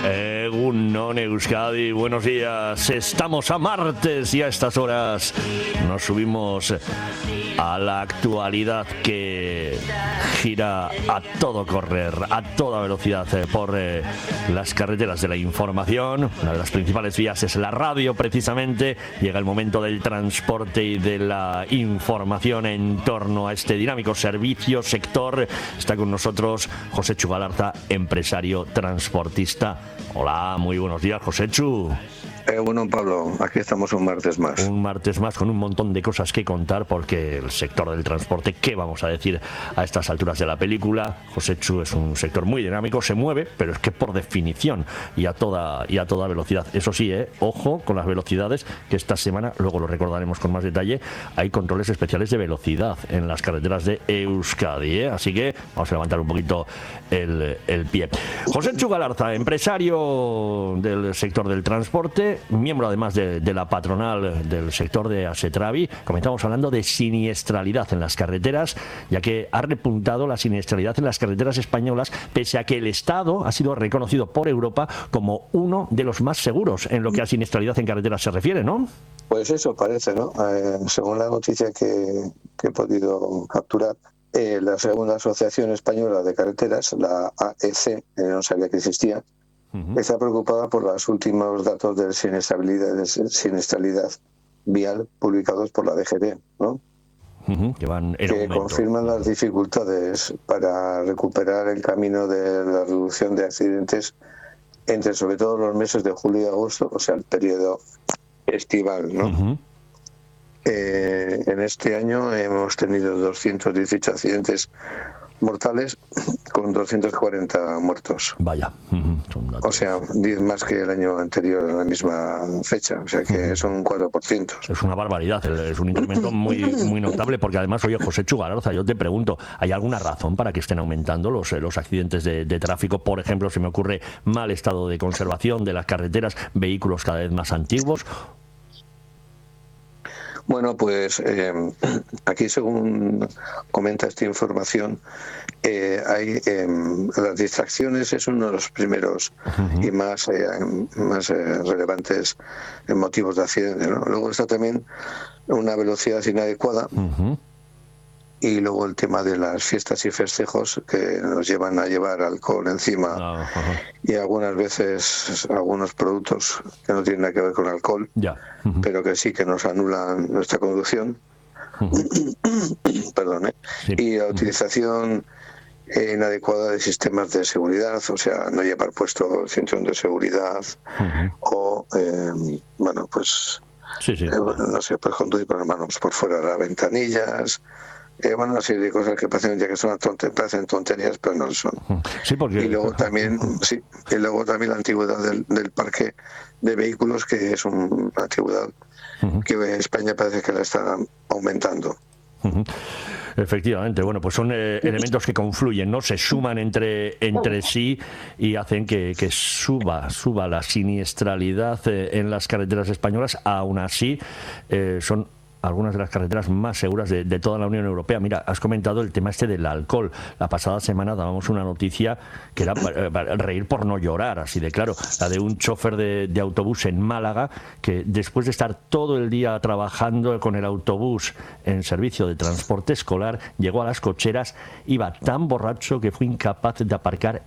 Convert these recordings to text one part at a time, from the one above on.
Egunon Euskadi, buenos días. Estamos a martes y a estas horas nos subimos a la actualidad que gira a todo correr, a toda velocidad por las carreteras de la información. Una de las principales vías es la radio, precisamente. Llega el momento del transporte y de la información en torno a este dinámico servicio, sector. Está con nosotros Joséchu Galarza, empresario transportista. Hola, muy buenos días, Joséchu. Bueno, Pablo, aquí estamos un martes más. Un martes más con un montón de cosas que contar, porque el sector del transporte, ¿qué vamos a decir a estas alturas de la película? Joséchu es un sector muy dinámico, se mueve, pero es que por definición y a toda velocidad. Eso sí, ojo con las velocidades, que esta semana, luego lo recordaremos con más detalle, hay controles especiales de velocidad en las carreteras de Euskadi, Así que vamos a levantar un poquito el pie. Joséchu Galarza, empresario del sector del transporte, miembro además de la patronal del sector de Asetravi. Comenzamos hablando de siniestralidad en las carreteras, ya que ha repuntado la siniestralidad en las carreteras españolas, pese a que el Estado ha sido reconocido por Europa como uno de los más seguros en lo que a siniestralidad en carreteras se refiere, ¿no? Pues eso parece, ¿no? Según la noticia que he podido capturar, la segunda asociación española de carreteras, la AEC, no sabía que existía, está preocupada por los últimos datos de siniestralidad vial publicados por la DGT, ¿no? Que confirman las dificultades para recuperar el camino de la reducción de accidentes entre sobre todo los meses de julio y agosto, o sea, el periodo estival, ¿no? En este año hemos tenido 218 accidentes mortales con 240 muertos. Vaya. O sea, 10 más que el año anterior en la misma fecha, o sea que son un 4%. Es una barbaridad, es un incremento muy notable, porque además, oye, Joséchu Galarza, yo te pregunto, ¿hay alguna razón para que estén aumentando los accidentes de tráfico? Por ejemplo, se me ocurre mal estado de conservación de las carreteras, vehículos cada vez más antiguos. Bueno, pues aquí, según comenta esta información, hay las distracciones es uno de los primeros y más relevantes motivos de accidente, ¿no? Luego está también una velocidad inadecuada. Y luego el tema de las fiestas y festejos que nos llevan a llevar alcohol encima y algunas veces algunos productos que no tienen nada que ver con alcohol, pero que sí que nos anulan nuestra conducción. Perdón, Sí. Y la utilización inadecuada de sistemas de seguridad, o sea, no llevar puesto el cinturón de seguridad o, bueno, pues, no sé, pues conducir con las manos por fuera de las ventanillas. Bueno, una serie de cosas que parecen parecen tonterías, pero no lo son. Sí, porque... Y luego también, la antigüedad del parque de vehículos, que es una antigüedad que en España parece que la está aumentando. Efectivamente, bueno, pues son elementos que confluyen, ¿no? Se suman entre sí y hacen que suba la siniestralidad en las carreteras españolas. Aún así, son algunas de las carreteras más seguras de toda la Unión Europea. Mira, has comentado el tema del alcohol. La pasada semana dábamos una noticia que era para reír por no llorar, así de claro, la de un chofer de autobús en Málaga que, después de estar todo el día trabajando con el autobús en servicio de transporte escolar, llegó a las cocheras, iba tan borracho que fue incapaz de aparcar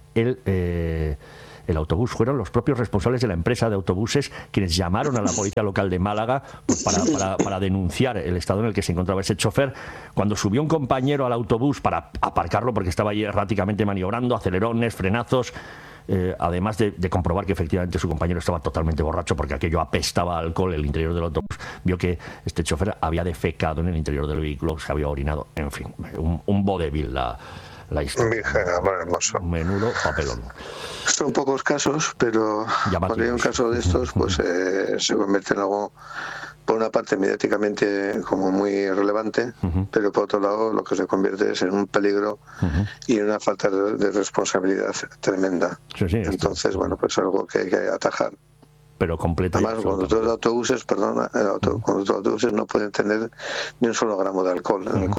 el autobús. Fueron los propios responsables de la empresa de autobuses quienes llamaron a la policía local de Málaga pues para denunciar el estado en el que se encontraba ese chofer. Cuando subió un compañero al autobús para aparcarlo, porque estaba allí erráticamente maniobrando, acelerones, frenazos, además de comprobar que efectivamente su compañero estaba totalmente borracho, porque aquello apestaba a alcohol el interior del autobús, vio que este chofer había defecado en el interior del vehículo, se había orinado, en fin, un vodevil la historia. Hermoso. Menudo papelón. Son pocos casos, pero cuando hay un caso de estos, pues se convierte en algo, por una parte, mediáticamente como muy relevante, pero por otro lado lo que se convierte es en un peligro y en una falta de responsabilidad tremenda. Entonces, bueno, pues algo que hay que atajar. Pero completamente. Además, cuando los autobuses, no pueden tener ni un solo gramo de alcohol en el cuerpo.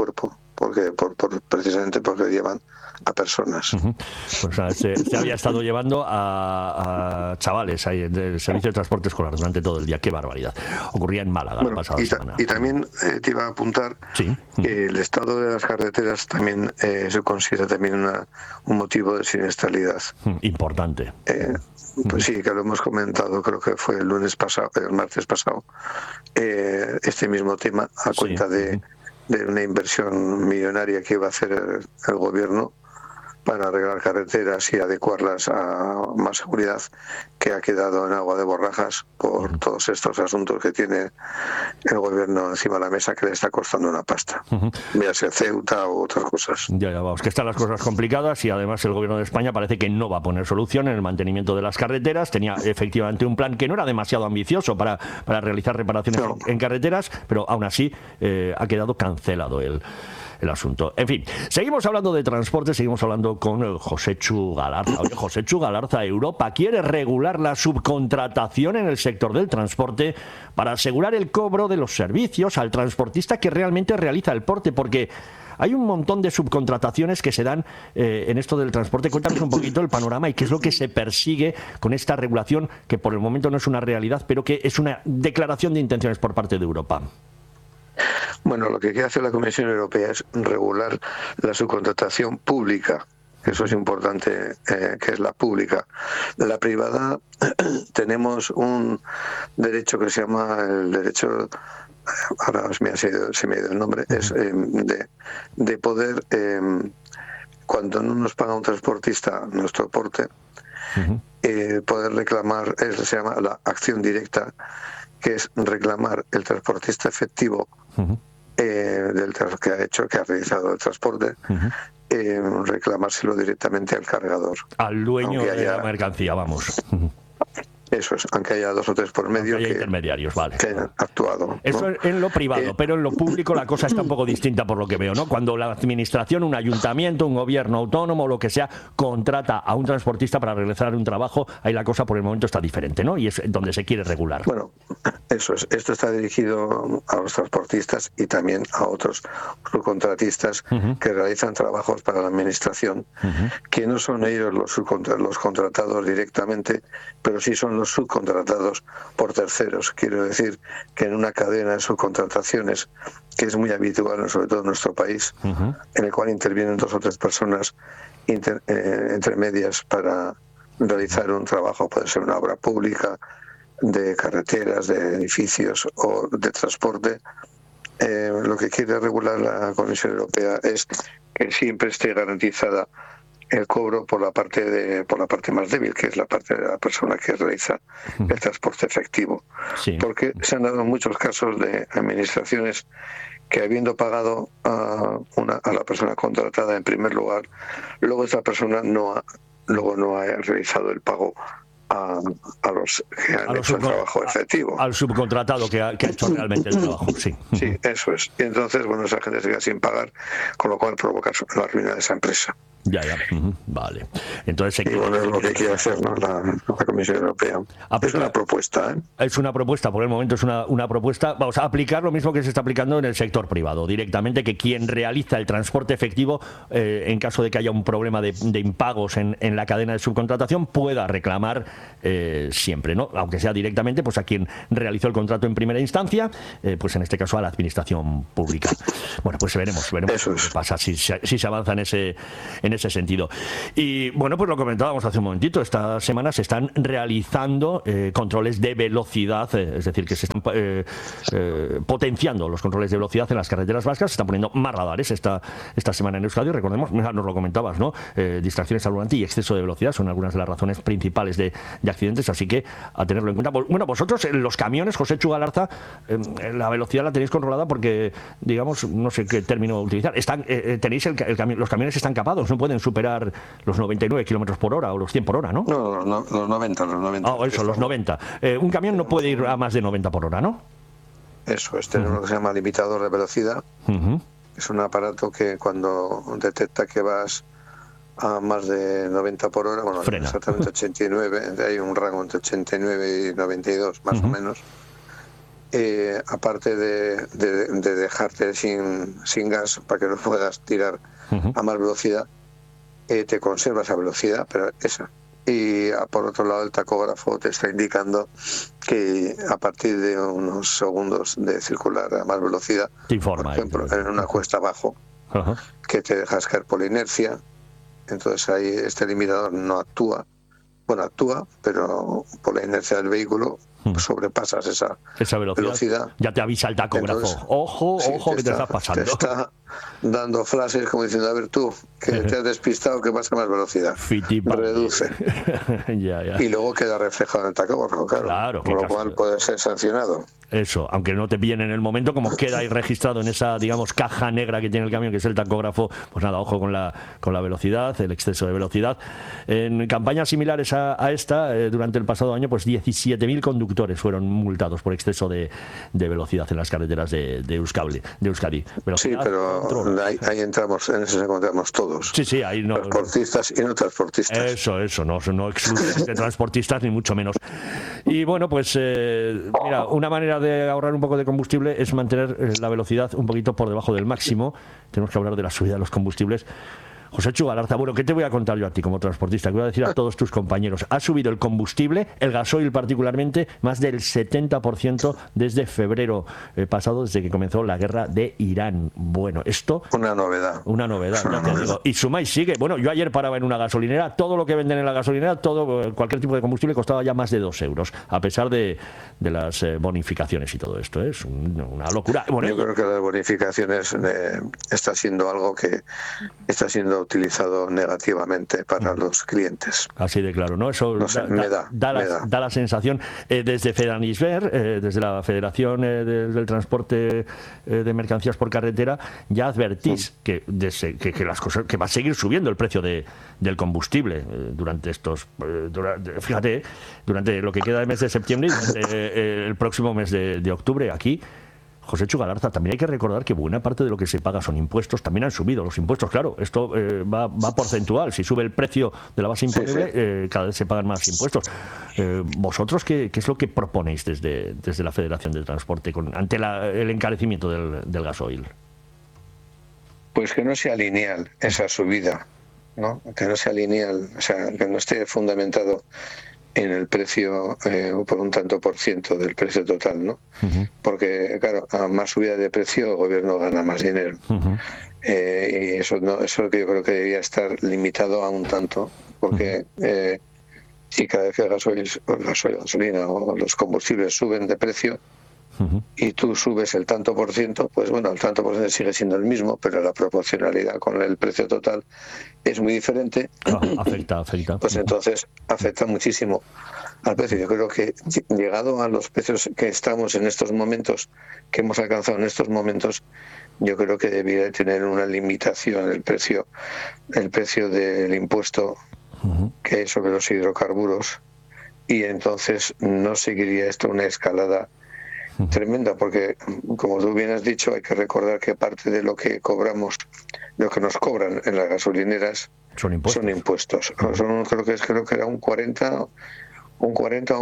precisamente porque llevan a personas. Pues se había estado llevando a chavales ahí del servicio de transporte escolar durante todo el día. ¡Qué barbaridad! Ocurría en Málaga la pasada semana. Y también te iba a apuntar que el estado de las carreteras también se considera también un motivo de siniestralidad. Importante. Pues sí, que lo hemos comentado, creo que fue el martes pasado, este mismo tema, a cuenta de una inversión millonaria que iba a hacer el gobierno para arreglar carreteras y adecuarlas a más seguridad, que ha quedado en agua de borrajas por todos estos asuntos que tiene el gobierno encima de la mesa, que le está costando una pasta. Ya sea Ceuta u otras cosas. Ya vamos, que están las cosas complicadas y además el gobierno de España parece que no va a poner solución en el mantenimiento de las carreteras. Tenía efectivamente un plan que no era demasiado ambicioso para realizar reparaciones en carreteras, pero aún así ha quedado cancelado el asunto. En fin, seguimos hablando de transporte, seguimos hablando con Joséchu Galarza. Oye, Joséchu Galarza, Europa quiere regular la subcontratación en el sector del transporte para asegurar el cobro de los servicios al transportista que realmente realiza el porte, porque hay un montón de subcontrataciones que se dan en esto del transporte. Cuéntanos un poquito el panorama y qué es lo que se persigue con esta regulación, que por el momento no es una realidad, pero que es una declaración de intenciones por parte de Europa. Bueno, lo que quiere hacer la Comisión Europea es regular la subcontratación pública. Eso es importante, que es la pública. La privada tenemos un derecho que se llama el derecho, ahora se me ha ido el nombre, es de poder, cuando no nos paga un transportista nuestro porte, poder reclamar, se llama la acción directa, que es reclamar el transportista efectivo que ha realizado el transporte, reclamárselo directamente al cargador. Al dueño de la mercancía, vamos. Eso es, aunque haya dos o tres por medio que intermediarios, vale, que hayan actuado. Eso es en lo privado, pero en lo público la cosa está un poco distinta por lo que veo, ¿no? Cuando la administración, un ayuntamiento, un gobierno autónomo, lo que sea, contrata a un transportista para realizar un trabajo, ahí la cosa por el momento está diferente, ¿no? Y es donde se quiere regular. Bueno, eso es. Esto está dirigido a los transportistas y también a otros subcontratistas que realizan trabajos para la administración, que no son ellos los contratados directamente, pero sí son los subcontratados por terceros. Quiero decir que en una cadena de subcontrataciones que es muy habitual, sobre todo en nuestro país, en el cual intervienen dos o tres personas entre medias para realizar un trabajo, puede ser una obra pública, de carreteras, de edificios o de transporte. Lo que quiere regular la Comisión Europea es que siempre esté garantizada el cobro por la parte más débil, que es la parte de la persona que realiza el transporte efectivo. Sí. Porque se han dado muchos casos de administraciones que, habiendo pagado a la persona contratada en primer lugar, luego esa persona no ha realizado el pago a los que han hecho el trabajo efectivo. Al subcontratado que ha hecho realmente el trabajo, sí. Sí, eso es. Y entonces, bueno, esa gente se queda sin pagar, con lo cual provoca la ruina de esa empresa. Ya. Vale. Entonces, y bueno, es lo que quiere hacer, ¿no? la Comisión Europea. Es una propuesta, ¿eh? Es una propuesta, por el momento es una propuesta. Vamos a aplicar lo mismo que se está aplicando en el sector privado, directamente, que quien realiza el transporte efectivo, en caso de que haya un problema de impagos en la cadena de subcontratación, pueda reclamar siempre, ¿no? Aunque sea directamente, pues a quien realizó el contrato en primera instancia, pues en este caso a la administración pública. Bueno, pues veremos qué pasa, si se avanza en ese sentido. Y bueno, pues lo comentábamos hace un momentito, esta semana se están realizando controles de velocidad, es decir, que se están potenciando los controles de velocidad en las carreteras vascas, se están poniendo más radares esta semana en Euskadi. Recordemos, nos lo comentabas, ¿no? Distracciones al volante y exceso de velocidad son algunas de las razones principales de accidentes, así que a tenerlo en cuenta. Bueno, vosotros en los camiones, Joséchu Galarza, la velocidad la tenéis controlada porque, digamos, no sé qué término utilizar, tenéis los camiones están capados, no pueden superar los 99 kilómetros por hora o los 100 por hora, ¿no? No, los 90. Ah, eso, los 90. Un camión no puede ir a más de 90 por hora, ¿no? Eso es, tener lo que se llama limitador de velocidad. Es un aparato que cuando detecta que vas a más de 90 por hora, bueno, frena. Exactamente 89, hay un rango entre 89 y 92, más o menos, aparte de dejarte sin gas para que no puedas tirar a más velocidad, te conserva esa velocidad, pero esa. Y por otro lado, el tacógrafo te está indicando que a partir de unos segundos de circular a más velocidad, te informa, por ejemplo, en una cuesta abajo, que te dejas caer por la inercia, entonces ahí este limitador no actúa. Bueno, actúa, pero por la inercia del vehículo sobrepasas esa velocidad. Ya te avisa el tacógrafo. Entonces, ojo, que te estás pasando. Te está dando flashes como diciendo, a ver tú, que te has despistado, que vas a más velocidad. Reduce. Ya. Y luego queda reflejado en el tacógrafo, claro. Por lo cual puede ser sancionado. Eso, aunque no te pillen en el momento, como queda ahí registrado en esa, digamos, caja negra que tiene el camión, que es el tacógrafo, pues nada, ojo con la velocidad, el exceso de velocidad. En campañas similares a esta, durante el pasado año, pues 17.000 conductores fueron multados por exceso de velocidad en las carreteras de Euskadi. Sí, pero ahí entramos, en eso encontramos todos. Sí, ahí no. Transportistas y no transportistas. Eso, no exclusivamente transportistas, ni mucho menos. Y bueno, pues mira, una manera de ahorrar un poco de combustible es mantener la velocidad un poquito por debajo del máximo. Tenemos que hablar de la subida de los combustibles. José Chu Galarza, bueno, ¿qué te voy a contar yo a ti como transportista? ¿Qué voy a decir a todos tus compañeros? Ha subido el combustible, el gasoil particularmente, más del 70% desde febrero pasado, desde que comenzó la guerra de Irán. Bueno, esto... Una novedad, ya te digo. Y suma y sigue. Bueno, yo ayer paraba en una gasolinera, todo lo que venden en la gasolinera, cualquier tipo de combustible costaba ya más de 2 euros, a pesar de las bonificaciones y todo esto. Es una locura. Bueno, yo creo que las bonificaciones está siendo algo que está siendo utilizado negativamente para los clientes. Así de claro, ¿no? Eso da la sensación. Desde Fedanisver, desde la Federación del Transporte de Mercancías por Carretera, ya advertís que las cosas, que va a seguir subiendo el precio del combustible durante estos... fíjate, durante lo que queda del mes de septiembre y durante el próximo mes de octubre aquí. José Chu Galarza, también hay que recordar que buena parte de lo que se paga son impuestos. También han subido los impuestos, claro. Esto va porcentual. Si sube el precio de la base imponible, cada vez se pagan más impuestos. ¿Vosotros qué es lo que proponéis desde la Federación de Transporte ante el encarecimiento del gasoil? Pues que no sea lineal esa subida, ¿no? Que no sea lineal, o sea, que no esté fundamentado en el precio por un tanto por ciento del precio total, ¿no? Porque, claro, a más subida de precio el gobierno gana más dinero. Y eso es lo que yo creo que debería estar limitado a un tanto, porque si cada vez que el gasolina o los combustibles suben de precio y tú subes el tanto por ciento, pues bueno, el tanto por ciento sigue siendo el mismo, pero la proporcionalidad con el precio total es muy diferente. Afecta. Pues entonces afecta muchísimo al precio. Yo creo que llegado a los precios que estamos en estos momentos, que hemos alcanzado en estos momentos, yo creo que debería tener una limitación el precio del impuesto que es sobre los hidrocarburos, y entonces no seguiría esto una escalada tremenda, porque como tú bien has dicho, hay que recordar que parte de lo que cobramos, lo que nos cobran en las gasolineras son impuestos. Creo que era un 40 o un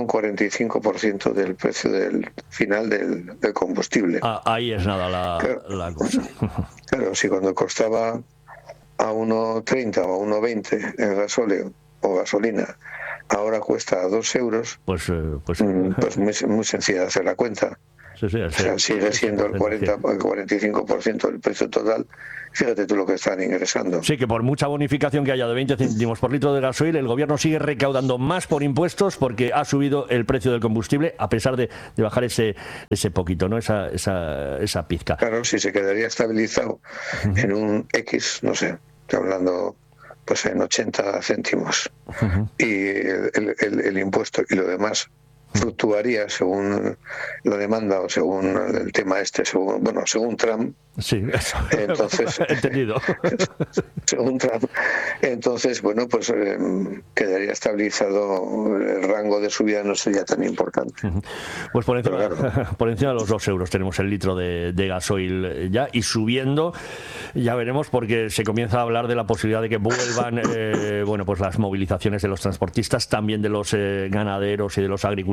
45% del precio del final del combustible. Ahí es nada la cosa. Claro, si cuando costaba a 1,30 o a 1,20 el gasóleo o gasolina, ahora cuesta 2 euros, pues muy sencilla de hacer la cuenta. Sí, o sea, sigue siendo el 45% del precio total. Fíjate tú lo que están ingresando. Sí, que por mucha bonificación que haya de 20 céntimos por litro de gasoil, el gobierno sigue recaudando más por impuestos porque ha subido el precio del combustible, a pesar de bajar ese poquito, ¿no? Esa pizca. Claro, si se quedaría estabilizado en un X, no sé, estoy hablando pues en 80 céntimos, y el impuesto y lo demás fluctuaría según la demanda o según el tema según Trump. Sí, eso. Entonces, entendido. Según Trump, entonces, bueno, pues quedaría estabilizado, el rango de subida no sería tan importante. Pues por encima de los 2 euros tenemos el litro de gasoil ya, y subiendo, ya veremos, porque se comienza a hablar de la posibilidad de que vuelvan pues las movilizaciones de los transportistas, también de los ganaderos y de los agricultores,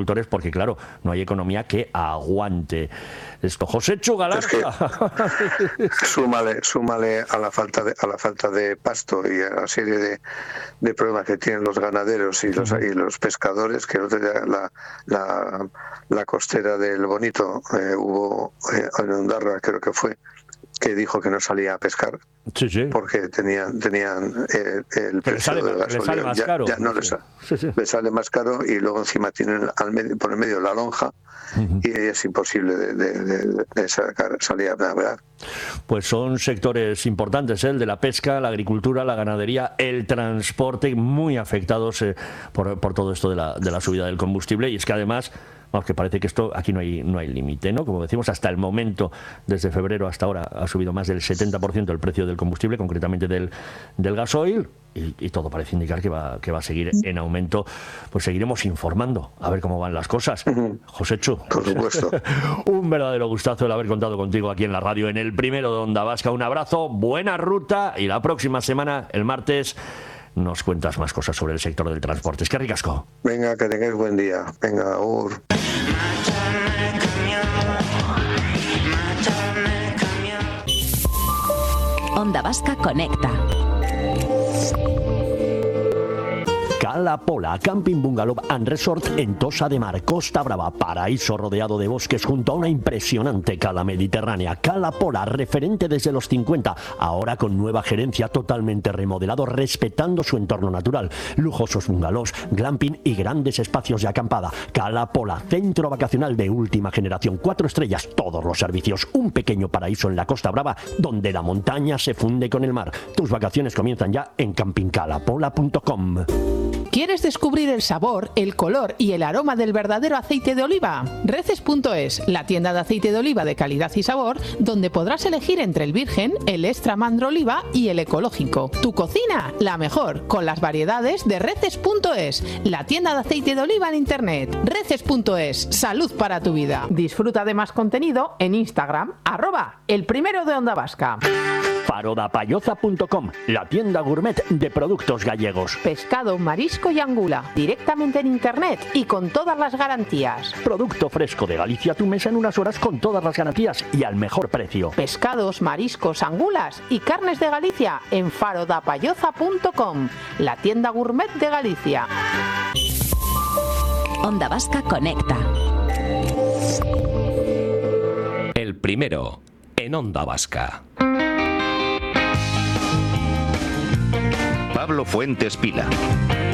agricultores, porque claro, no hay economía que aguante esto. José Chugalarza. Es que súmale a la falta de pasto y a la serie de problemas que tienen los ganaderos y los pescadores, que el otro día la costera del Bonito hubo en Ondarroa, creo que fue, que dijo que no salía a pescar. Sí. Porque tenían el precio del gasolio ya no le sale más caro, y luego encima tienen por el medio la lonja, y es imposible de salir a navegar. Pues son sectores importantes, el de la pesca, la agricultura, la ganadería, el transporte, muy afectados por todo esto de la subida del combustible. Y es que además, que parece que esto aquí no hay límite, ¿no? Como decimos, hasta el momento, desde febrero hasta ahora, ha subido más del 70% el precio del combustible, concretamente del gasoil, y todo parece indicar que va a seguir en aumento. Pues seguiremos informando a ver cómo van las cosas. José Chu, por supuesto. Un verdadero gustazo el haber contado contigo aquí en la radio, en el primero de Onda Vasca. Un abrazo, buena ruta, y la próxima semana, el martes, nos cuentas más cosas sobre el sector del transporte. Es que ricasco. Venga, que tengáis buen día. Venga, Onda Vasca Conecta. Cala Pola, Camping Bungalow and Resort en Tossa de Mar, Costa Brava, paraíso rodeado de bosques junto a una impresionante cala mediterránea. Cala Pola, referente desde los 50, ahora con nueva gerencia, totalmente remodelado, respetando su entorno natural. Lujosos bungalows, glamping y grandes espacios de acampada. Cala Pola, centro vacacional de última generación, 4 estrellas, todos los servicios. Un pequeño paraíso en la Costa Brava, donde la montaña se funde con el mar. Tus vacaciones comienzan ya en campingcalapola.com. ¿Quieres descubrir el sabor, el color y el aroma del verdadero aceite de oliva? Reces.es, la tienda de aceite de oliva de calidad y sabor, donde podrás elegir entre el virgen, el extra mandro oliva y el ecológico. Tu cocina, la mejor, con las variedades de Reces.es, la tienda de aceite de oliva en internet. Reces.es, salud para tu vida. Disfruta de más contenido en Instagram, @elprimero de Onda Vasca. Farodapayoza.com, la tienda gourmet de productos gallegos. Pescado, marisco y angula, directamente en internet y con todas las garantías. Producto fresco de Galicia a tu mesa en unas horas con todas las garantías y al mejor precio. Pescados, mariscos, angulas y carnes de Galicia en farodapayoza.com, la tienda gourmet de Galicia. Onda Vasca Conecta. El primero en Onda Vasca. Pablo Fuentes Pila.